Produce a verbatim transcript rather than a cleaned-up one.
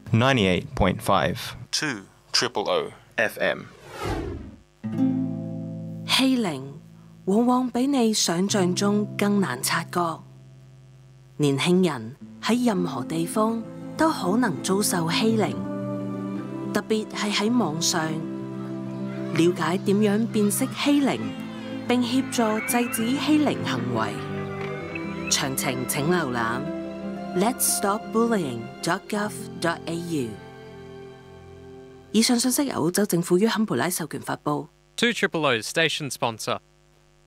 ninety-eight point five two triple O F M。 欺凌往往比你想象中更難察覺。年輕人喺任何地方都可能遭受欺凌，特別係喺網上。了解點樣辨識欺凌，並協助制止欺凌行為。詳情請瀏覽 lets stop bullying dot gov dot a u。以上信息由澳洲政府於坎培拉授權發布。 two triple O's station sponsor.